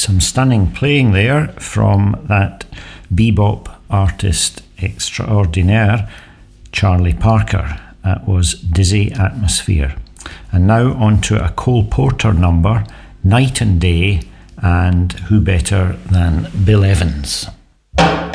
Some stunning playing there from that bebop artist extraordinaire, Charlie Parker. That was Dizzy Atmosphere. And now on to a Cole Porter number, Night and Day, and who better than Bill Evans.